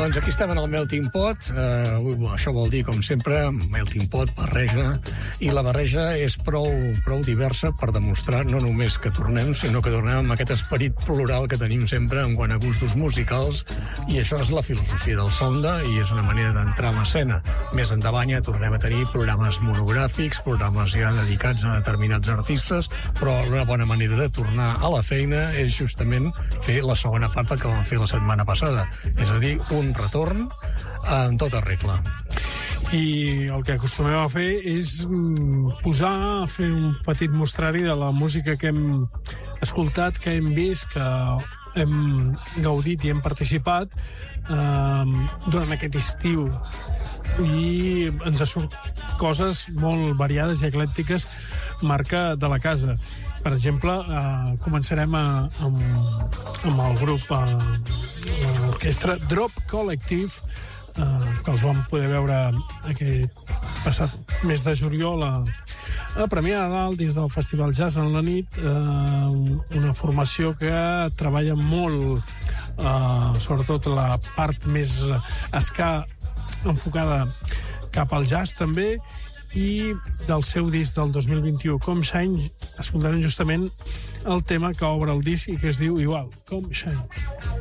Doncs aquí estem en el Melting Pot. Això vol dir, com sempre, Melting Pot, barreja, i la barreja és prou diversa per demostrar no només que tornem, sinó que tornem amb aquest esperit plural que tenim sempre en quant a gustos musicals, i això és la filosofia del Sonda i és una manera d'entrar a l'escena. Més endavant ja tornem a tenir programes monogràfics, programes ja dedicats a determinats artistes, però una bona manera de tornar a la feina és justament fer la segona part que vam fer la setmana passada, és a dir, un retorn en tota regla. I el que acostumem a fer és fer un petit mostrari de la música que hem escoltat, que hem vist, que hem gaudit i hem participat durant aquest estiu, i ens surt coses molt variades i eclèctiques, marca de la casa. Per exemple, començarem amb el grup, l'orquestra Drop Collective, que els vam poder veure aquest passat mes de juliol a Premià de Dalt dins del Festival Jazz en la nit, una formació que treballa molt sobretot la part més ska, enfocada cap al jazz també, i del seu disc del 2021, Come Shine, escoltarem justament el tema que obre el disc i que es diu igual, Come Shine.